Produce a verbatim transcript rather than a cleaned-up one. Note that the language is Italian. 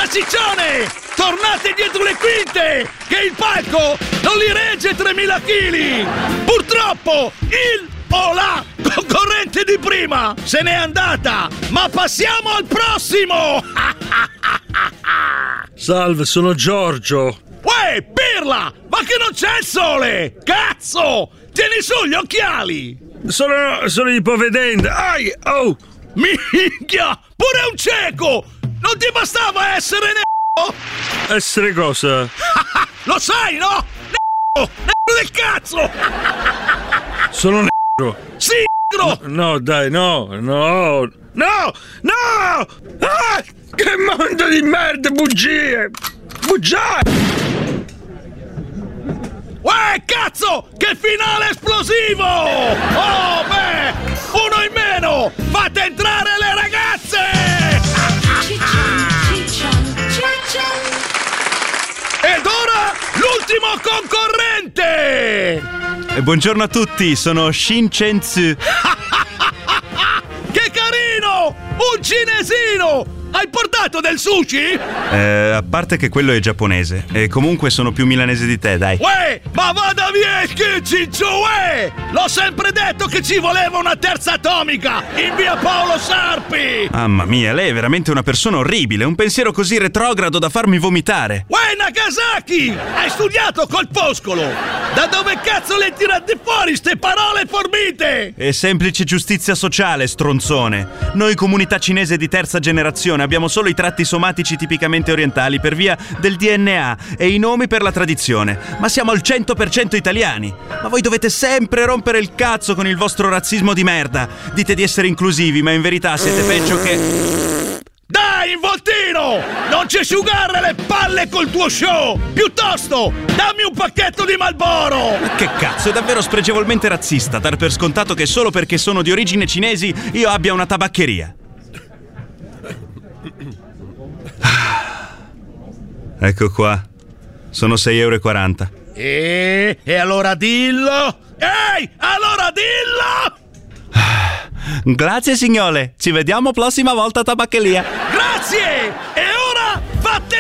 Forza Ciccione! Tornate dietro le quinte! Che il palco non li regge tremila chili! Purtroppo il o la concorrente di prima se n'è andata! Ma passiamo al prossimo! Salve, sono Giorgio. Uè, pirla! Ma che non c'è il sole! Cazzo! Tieni su gli occhiali! Sono, sono ipovedente. Ai, oh! Minchia! Pure un cieco! Non ti bastava essere ne***o? Essere cosa? Lo sai, no? Ne***o! Ne***o del cazzo! Sono negro. Sì, negro! No, no, dai, no, no, no, no! Ah, che mondo di merda, bugie! Bugie! Uè, cazzo! Che finale esplosivo! Oh, beh! Uno in meno! Fate entrare le ragazze! Ed ora l'ultimo concorrente! E buongiorno a tutti, sono Shin Chen-tzu. Che carino! Un cinesino! Hai portato del sushi? Eh, a parte che quello è giapponese. E comunque sono più milanese di te, dai. Uè, ma vada via il Ciccio, uè! L'ho sempre detto che ci voleva una terza atomica in via Paolo Sarpi! Mamma mia, lei è veramente una persona orribile. Un pensiero così retrogrado da farmi vomitare. Uè, Nagasaki! Hai studiato col Foscolo! Da dove cazzo le tirate fuori ste parole forbite? È semplice giustizia sociale, stronzone. Noi comunità cinese di terza generazione abbiamo solo i tratti somatici tipicamente orientali per via del D N A e i nomi per la tradizione, ma siamo al cento per cento italiani. Ma voi dovete sempre rompere il cazzo con il vostro razzismo di merda. Dite di essere inclusivi, ma in verità siete peggio che... Dai, involtino! Non ci asciugare le palle col tuo show! Piuttosto, dammi un pacchetto di Marlboro! Ma che cazzo, è davvero spregevolmente razzista dar per scontato che solo perché sono di origine cinesi io abbia una tabaccheria. Ecco qua, sono sei e quaranta euro. E, e allora dillo! Ehi, allora dillo! Grazie signore, ci vediamo prossima volta a tabaccheria. Grazie!